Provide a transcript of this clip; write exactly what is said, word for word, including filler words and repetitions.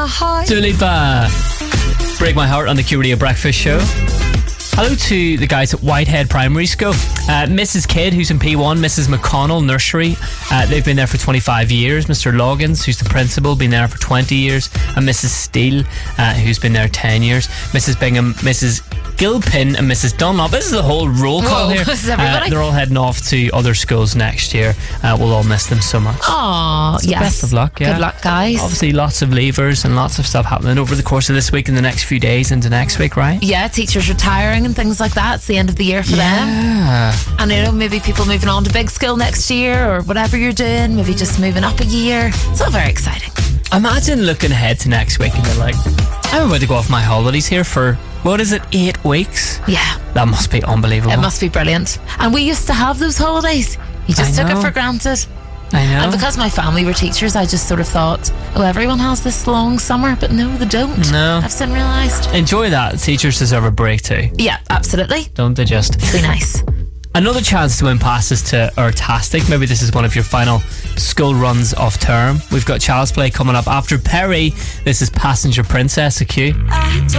heart. Dua Lipa. Break My Heart on the Q Radio Breakfast Show. Hello to the guys at Whitehead Primary School. Uh, Missus Kidd, who's in P one, Missus McConnell, Nursery. Uh, they've been there for twenty-five years. Mister Loggins, who's the principal, been there for twenty years. And Missus Steele, uh, who's been there ten years. Missus Bingham, Missus Gilpin and Missus Dunlop. This is the whole roll call Whoa, here. this is everybody? Uh, they're all heading off to other schools next year. Uh, we'll all miss them so much. Oh, So yes. best of luck. Yeah. Good luck, guys. Obviously, lots of leavers and lots of stuff happening over the course of this week and the next few days into next week, right? Yeah, teachers retiring and things like that. It's the end of the year for them. Yeah. And you know, maybe people moving on to big school next year or whatever you're doing, maybe just moving up a year. It's all very exciting. Imagine looking ahead to next week and you're like, I'm about to go off my holidays here for, what is it, eight weeks? Yeah, That must be unbelievable. it must be brilliant. And we used to have those holidays. You just I took it know. for granted. I know. And because my family were teachers, I just sort of thought, oh, everyone has this long summer, but no, they don't. No. I've soon realised. Enjoy that. Teachers deserve a break too. Yeah, absolutely. Don't they just? Be nice. Another chance to win passes to Ertastic. Maybe this is one of your final school runs of term. We've got Child's Play coming up after Perry. This is Passenger Princess, a Q.